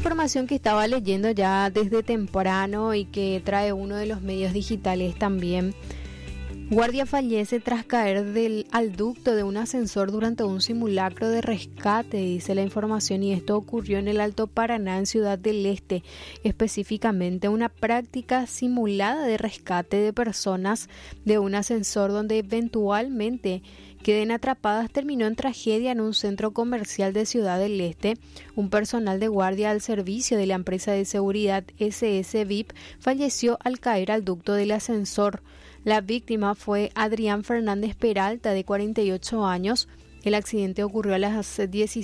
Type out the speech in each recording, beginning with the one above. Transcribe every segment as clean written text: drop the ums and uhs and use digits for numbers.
información que estaba leyendo ya desde temprano y que trae uno de los medios digitales también. Guardia fallece tras caer al ducto de un ascensor durante un simulacro de rescate, dice la información, y esto ocurrió en el Alto Paraná, en Ciudad del Este. Específicamente, una práctica simulada de rescate de personas de un ascensor donde eventualmente queden atrapadas terminó en tragedia en un centro comercial de Ciudad del Este. Un personal de guardia al servicio de la empresa de seguridad SS VIP falleció al caer al ducto del ascensor. La víctima fue Adrián Fernández Peralta, de 48 años. El accidente ocurrió a las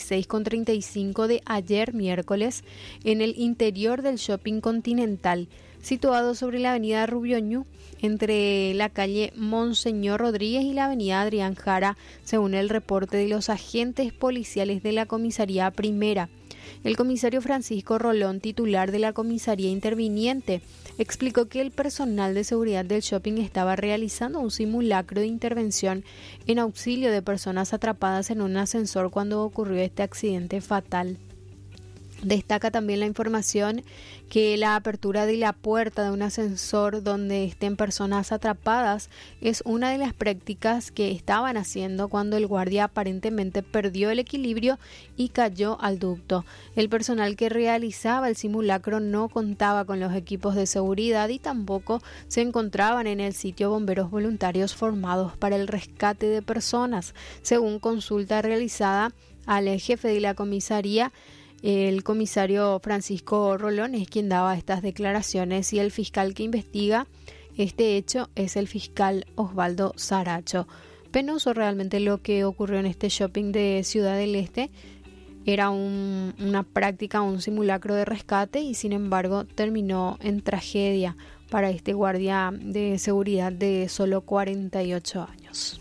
16:35 de ayer miércoles en el interior del Shopping Continental, situado sobre la avenida Rubio Ñu, entre la calle Monseñor Rodríguez y la avenida Adrián Jara, según el reporte de los agentes policiales de la Comisaría Primera. El comisario Francisco Rolón, titular de la comisaría interviniente, explicó que el personal de seguridad del shopping estaba realizando un simulacro de intervención en auxilio de personas atrapadas en un ascensor cuando ocurrió este accidente fatal. Destaca también la información que la apertura de la puerta de un ascensor donde estén personas atrapadas es una de las prácticas que estaban haciendo cuando el guardia aparentemente perdió el equilibrio y cayó al ducto. El personal que realizaba el simulacro no contaba con los equipos de seguridad y tampoco se encontraban en el sitio bomberos voluntarios formados para el rescate de personas. Según consulta realizada al jefe de la comisaría, el comisario Francisco Rolón es quien daba estas declaraciones y el fiscal que investiga este hecho es el fiscal Osvaldo Saracho. Penoso realmente lo que ocurrió en este shopping de Ciudad del Este. Era una práctica, un simulacro de rescate y sin embargo terminó en tragedia para este guardia de seguridad de solo 48 años.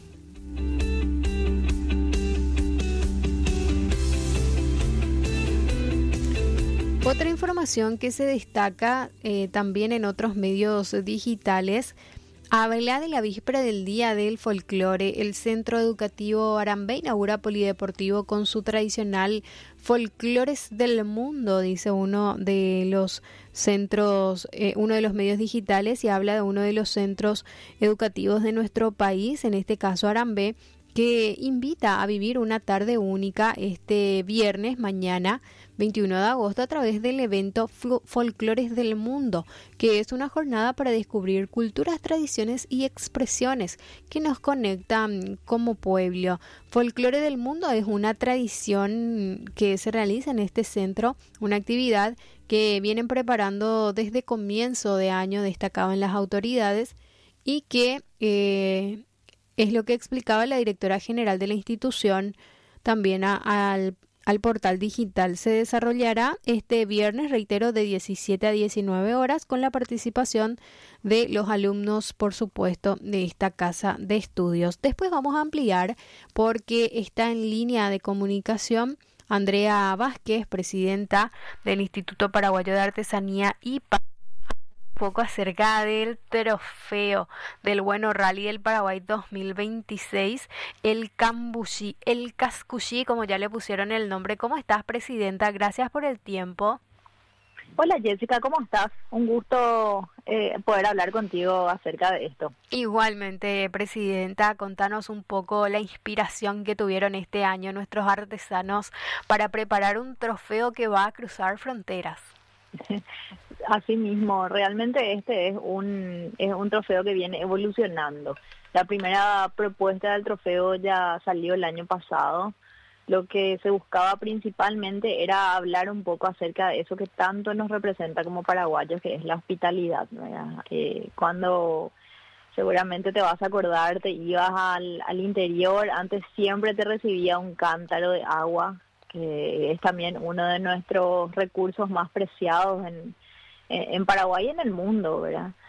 Otra información que se destaca también en otros medios digitales habla de la víspera del Día del Folclore. El Centro Educativo Arambé inaugura polideportivo con su tradicional Folclores del Mundo, dice uno de los centros, uno de los medios digitales, y habla de uno de los centros educativos de nuestro país, en este caso Arambé, que invita a vivir una tarde única este viernes, mañana 21 de agosto, a través del evento Folclores del Mundo, que es una jornada para descubrir culturas, tradiciones y expresiones que nos conectan como pueblo. Folclore del Mundo es una tradición que se realiza en este centro, una actividad que vienen preparando desde comienzo de año, destacado en las autoridades, y que es lo que explicaba la directora general de la institución también al portal digital. Se desarrollará este viernes, reitero, de 17 a 19 horas con la participación de los alumnos, por supuesto, de esta casa de estudios. Después vamos a ampliar porque está en línea de comunicación Andrea Vázquez, presidenta del Instituto Paraguayo de Artesanía IPA, poco acerca del trofeo del Bueno Rally del Paraguay 2026, el Cambuchí, el Cascuchí, como ya le pusieron el nombre. ¿Cómo estás, presidenta? Gracias por el tiempo. Hola Jessica, ¿cómo estás? Un gusto poder hablar contigo acerca de esto. Igualmente, presidenta, contanos un poco la inspiración que tuvieron este año nuestros artesanos para preparar un trofeo que va a cruzar fronteras. Así mismo, realmente este es un trofeo que viene evolucionando. La primera propuesta del trofeo ya salió el año pasado. Lo que se buscaba principalmente era hablar un poco acerca de eso que tanto nos representa como paraguayos, que es la hospitalidad, ¿verdad? Cuando seguramente te vas a acordar, te ibas al interior, antes siempre te recibía un cántaro de agua, que es también uno de nuestros recursos más preciados en Paraguay y en el mundo, ¿verdad?